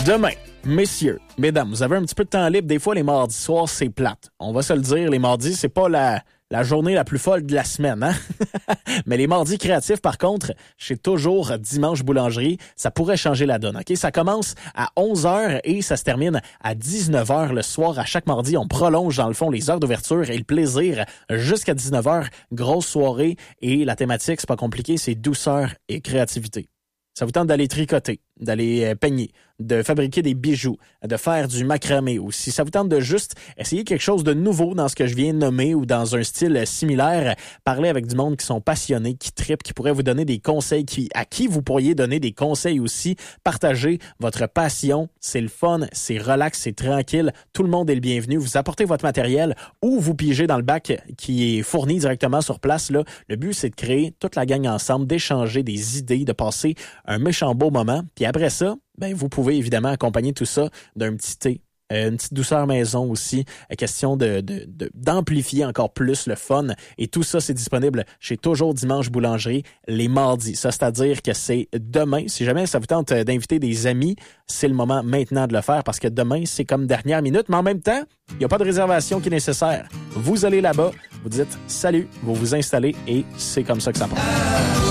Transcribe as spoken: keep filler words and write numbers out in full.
Demain, messieurs, mesdames, vous avez un petit peu de temps libre. Des fois, les mardis soirs, c'est plate. On va se le dire, les mardis, c'est pas la, la journée la plus folle de la semaine, hein? Mais les mardis créatifs, par contre, chez Toujours Dimanche Boulangerie, ça pourrait changer la donne, OK? Ça commence à onze heures et ça se termine à dix-neuf heures le soir. À chaque mardi, on prolonge, dans le fond, les heures d'ouverture et le plaisir jusqu'à dix-neuf heures. Grosse soirée et la thématique, c'est pas compliqué, c'est douceur et créativité. Ça vous tente d'aller tricoter, d'aller peigner, de fabriquer des bijoux, de faire du macramé, ou si ça vous tente de juste essayer quelque chose de nouveau dans ce que je viens de nommer ou dans un style similaire, parler avec du monde qui sont passionnés, qui trippent, qui pourraient vous donner des conseils, qui, à qui vous pourriez donner des conseils aussi. Partager votre passion, c'est le fun, c'est relax, c'est tranquille, tout le monde est le bienvenu. Vous apportez votre matériel ou vous pigez dans le bac qui est fourni directement sur place. Là. Le but, c'est de créer toute la gang ensemble, d'échanger des idées, de passer un méchant beau moment. Puis après ça, ben vous pouvez évidemment accompagner tout ça d'un petit thé, euh, une petite douceur maison aussi, euh, question de, de, de d'amplifier encore plus le fun. Et tout ça, c'est disponible chez Toujours Dimanche Boulangerie les mardis. Ça, c'est-à-dire que c'est demain. Si jamais ça vous tente d'inviter des amis, c'est le moment maintenant de le faire parce que demain, c'est comme dernière minute. Mais en même temps, il n'y a pas de réservation qui est nécessaire. Vous allez là-bas, vous dites salut, vous vous installez et c'est comme ça que ça passe.